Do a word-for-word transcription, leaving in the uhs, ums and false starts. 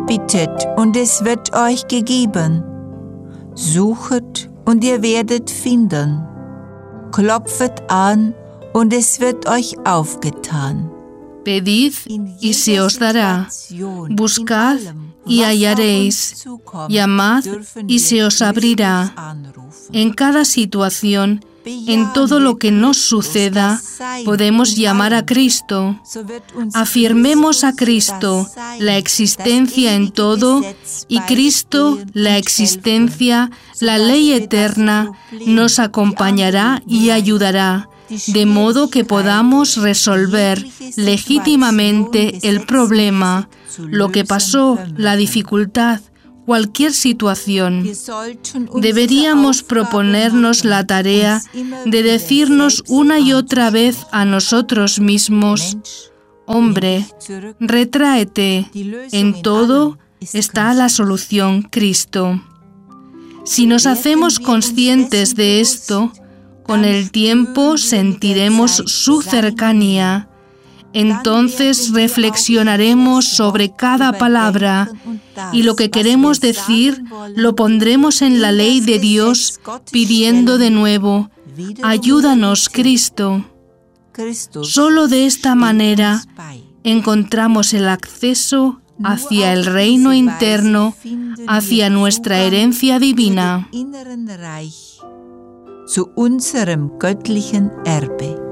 Bittet und es wird euch gegeben. Suchet und ihr werdet finden. Klopfet an und es wird euch aufgetan. Pedid y se os dará. Buscad y hallaréis. Llamad y se os abrirá. En cada situación, en todo lo que nos suceda, podemos llamar a Cristo. Afirmemos a Cristo la existencia en todo y Cristo la existencia, la ley eterna, nos acompañará y ayudará, de modo que podamos resolver legítimamente el problema, lo que pasó, la dificultad, cualquier situación. Deberíamos proponernos la tarea de decirnos una y otra vez a nosotros mismos: hombre, retráete, en todo está la solución, Cristo. Si nos hacemos conscientes de esto, con el tiempo sentiremos su cercanía. Entonces reflexionaremos sobre cada palabra y lo que queremos decir lo pondremos en la ley de Dios, pidiendo de nuevo: ayúdanos, Cristo. Solo de esta manera encontramos el acceso hacia el reino interno, hacia nuestra herencia divina. Zu unserem göttlichen Erbe.